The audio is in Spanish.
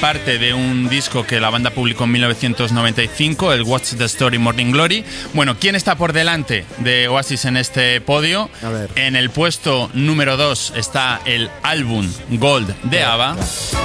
parte de un disco que la banda publicó en 1995, el What's the Story Morning Glory. Bueno, ¿quién está por delante de Oasis en este podio? A ver. En el puesto número 2 está el álbum Gold de ABBA.